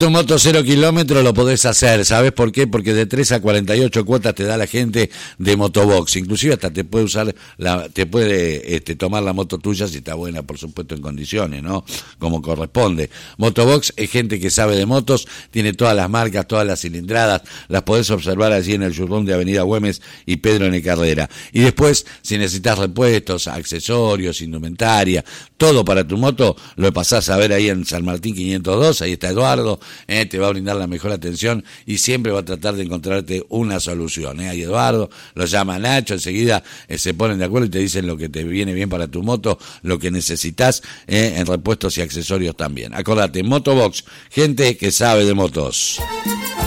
Tu moto 0 kilómetros lo podés hacer, ¿sabés por qué? Porque de 3 a 48 cuotas te da la gente de Motobox, inclusive hasta te puede usar tomar la moto tuya si está buena, por supuesto en condiciones, ¿no? Como corresponde. Motobox es gente que sabe de motos, tiene todas las marcas, todas las cilindradas, las podés observar allí en el showroom de Avenida Güemes y Pedro N. Carrera. Y después, si necesitas repuestos, accesorios, indumentaria, todo para tu moto, lo pasás a ver ahí en San Martín 502, ahí está Eduardo, te va a brindar la mejor atención y siempre va a tratar de encontrarte una solución. Ahí Eduardo, lo llama Nacho, enseguida se ponen de acuerdo y te dicen lo que te viene bien para tu moto, lo que necesitas en repuestos y accesorios también. Acordate, Motobox, gente que sabe de motos.